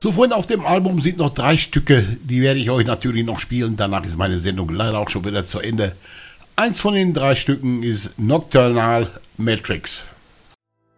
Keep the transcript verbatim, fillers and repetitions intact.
So, Freunde, auf dem Album sind noch drei Stücke, die werde ich euch natürlich noch spielen. Danach ist meine Sendung leider auch schon wieder zu Ende. Eins von den drei Stücken ist Nocturnal Matrix.